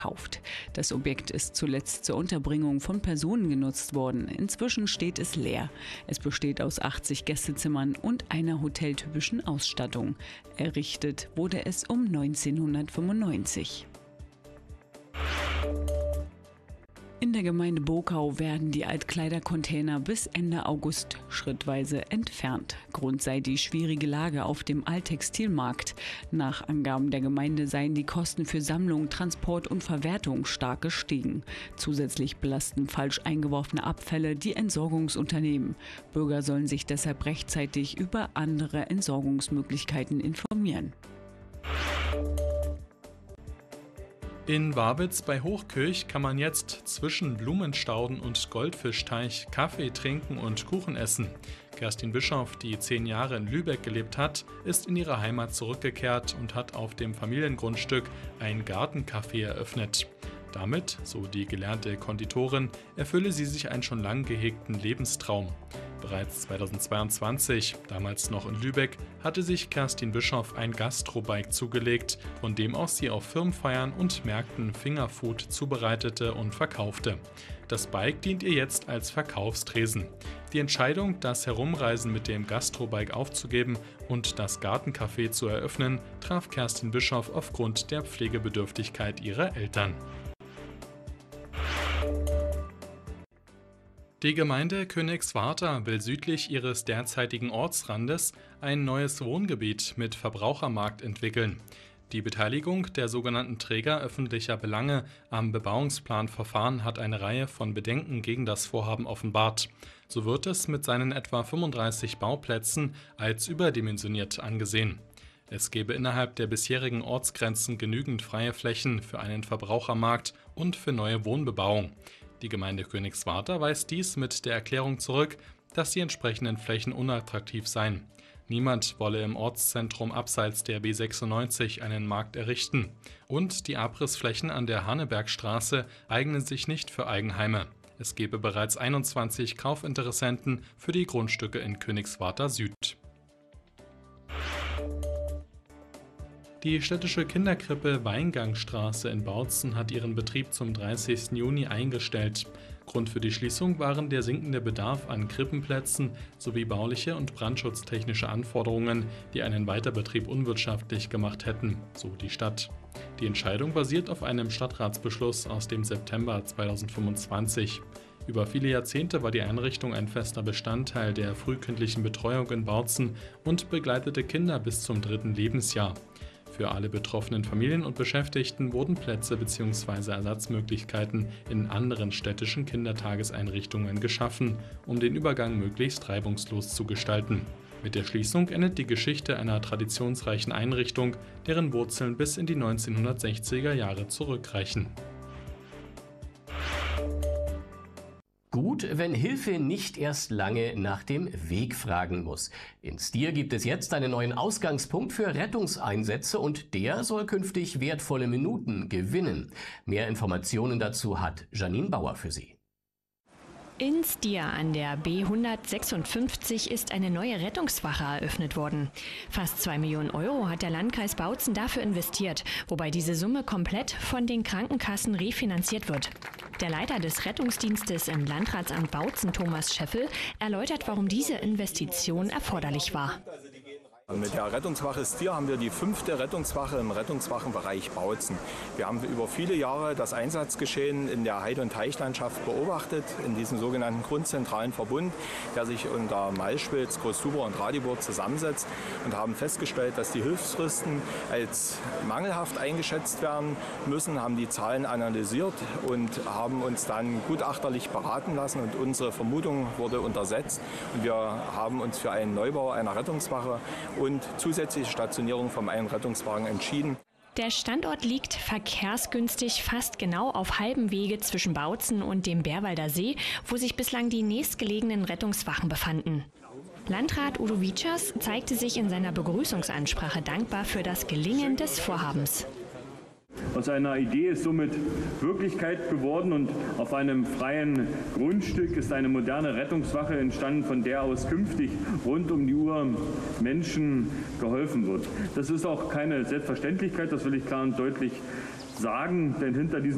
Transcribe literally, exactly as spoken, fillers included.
Kauft. Das Objekt ist zuletzt zur Unterbringung von Personen genutzt worden. Inzwischen steht es leer. Es besteht aus achtzig Gästezimmern und einer hoteltypischen Ausstattung. Errichtet wurde es um neunzehnhundertfünfundneunzig. In der Gemeinde Bokau werden die Altkleidercontainer bis Ende August schrittweise entfernt. Grund sei die schwierige Lage auf dem Alttextilmarkt. Nach Angaben der Gemeinde seien die Kosten für Sammlung, Transport und Verwertung stark gestiegen. Zusätzlich belasten falsch eingeworfene Abfälle die Entsorgungsunternehmen. Bürger sollen sich deshalb rechtzeitig über andere Entsorgungsmöglichkeiten informieren. In Wabitz bei Hochkirch kann man jetzt zwischen Blumenstauden und Goldfischteich Kaffee trinken und Kuchen essen. Kerstin Bischoff, die zehn Jahre in Lübeck gelebt hat, ist in ihre Heimat zurückgekehrt und hat auf dem Familiengrundstück ein Gartencafé eröffnet. Damit, so die gelernte Konditorin, erfülle sie sich einen schon lang gehegten Lebenstraum. Bereits zweitausendzweiundzwanzig, damals noch in Lübeck, hatte sich Kerstin Bischoff ein Gastrobike zugelegt, von dem aus sie auf Firmenfeiern und Märkten Fingerfood zubereitete und verkaufte. Das Bike dient ihr jetzt als Verkaufstresen. Die Entscheidung, das Herumreisen mit dem Gastrobike aufzugeben und das Gartencafé zu eröffnen, traf Kerstin Bischoff aufgrund der Pflegebedürftigkeit ihrer Eltern. Die Gemeinde Königswartha will südlich ihres derzeitigen Ortsrandes ein neues Wohngebiet mit Verbrauchermarkt entwickeln. Die Beteiligung der sogenannten Träger öffentlicher Belange am Bebauungsplanverfahren hat eine Reihe von Bedenken gegen das Vorhaben offenbart. So wird es mit seinen etwa fünfunddreißig Bauplätzen als überdimensioniert angesehen. Es gäbe innerhalb der bisherigen Ortsgrenzen genügend freie Flächen für einen Verbrauchermarkt und für neue Wohnbebauung. Die Gemeinde Königswartha weist dies mit der Erklärung zurück, dass die entsprechenden Flächen unattraktiv seien. Niemand wolle im Ortszentrum abseits der B sechsundneunzig einen Markt errichten. Und die Abrissflächen an der Hanebergstraße eignen sich nicht für Eigenheime. Es gebe bereits einundzwanzig Kaufinteressenten für die Grundstücke in Königswartha Süd. Die städtische Kinderkrippe Weingangstraße in Bautzen hat ihren Betrieb zum dreißigsten Juni eingestellt. Grund für die Schließung waren der sinkende Bedarf an Krippenplätzen sowie bauliche und brandschutztechnische Anforderungen, die einen Weiterbetrieb unwirtschaftlich gemacht hätten, so die Stadt. Die Entscheidung basiert auf einem Stadtratsbeschluss aus dem September zweitausendfünfundzwanzig. Über viele Jahrzehnte war die Einrichtung ein fester Bestandteil der frühkindlichen Betreuung in Bautzen und begleitete Kinder bis zum dritten Lebensjahr. Für alle betroffenen Familien und Beschäftigten wurden Plätze bzw. Ersatzmöglichkeiten in anderen städtischen Kindertageseinrichtungen geschaffen, um den Übergang möglichst reibungslos zu gestalten. Mit der Schließung endet die Geschichte einer traditionsreichen Einrichtung, deren Wurzeln bis in die neunzehnhundertsechziger Jahre zurückreichen. Gut, wenn Hilfe nicht erst lange nach dem Weg fragen muss. In Stier gibt es jetzt einen neuen Ausgangspunkt für Rettungseinsätze und der soll künftig wertvolle Minuten gewinnen. Mehr Informationen dazu hat Janine Bauer für Sie. In Stier an der B hundertsechsundfünfzig ist eine neue Rettungswache eröffnet worden. Fast zwei Millionen Euro hat der Landkreis Bautzen dafür investiert, wobei diese Summe komplett von den Krankenkassen refinanziert wird. Der Leiter des Rettungsdienstes im Landratsamt Bautzen, Thomas Scheffel, erläutert, warum diese Investition erforderlich war. Mit der Rettungswache Stier haben wir die fünfte Rettungswache im Rettungswachenbereich Bautzen. Wir haben über viele Jahre das Einsatzgeschehen in der Heide- und Teichlandschaft beobachtet, in diesem sogenannten grundzentralen Verbund, der sich unter Malschwitz, Großzuber und Ratibor zusammensetzt, und haben festgestellt, dass die Hilfsfristen als mangelhaft eingeschätzt werden müssen, haben die Zahlen analysiert und haben uns dann gutachterlich beraten lassen und unsere Vermutung wurde untersetzt. Und wir haben uns für einen Neubau einer Rettungswache und zusätzliche Stationierung vom einen Rettungswagen entschieden. Der Standort liegt verkehrsgünstig fast genau auf halbem Wege zwischen Bautzen und dem Bärwalder See, wo sich bislang die nächstgelegenen Rettungswachen befanden. Landrat Udo Wietschers zeigte sich in seiner Begrüßungsansprache dankbar für das Gelingen des Vorhabens. Aus einer Idee ist somit Wirklichkeit geworden und auf einem freien Grundstück ist eine moderne Rettungswache entstanden, von der aus künftig rund um die Uhr Menschen geholfen wird. Das ist auch keine Selbstverständlichkeit, das will ich klar und deutlich sagen, denn hinter diesem